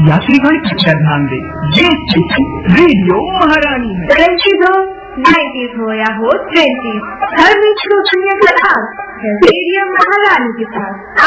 यात्रीगण कृपया ध्यान दें, ये स्टेशन रेडियो महारानी है। 20s हो, 90s हो या हो 20s, हर बीच को दुनिया का राज रेडियो महारानी के साथ।